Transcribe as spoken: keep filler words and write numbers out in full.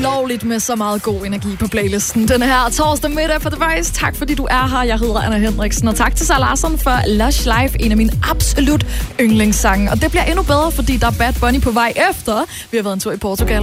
ulovligt med så meget god energi på playlisten. Den her torsdag middag for The Voice. Tak fordi du er her. Jeg hedder Anna Hendriksen, og tak til Sarah Larsson for Lush Life, en af mine absolut yndlingssange. Og det bliver endnu bedre, fordi der er Bad Bunny på vej efter. Vi har været en tur i Portugal.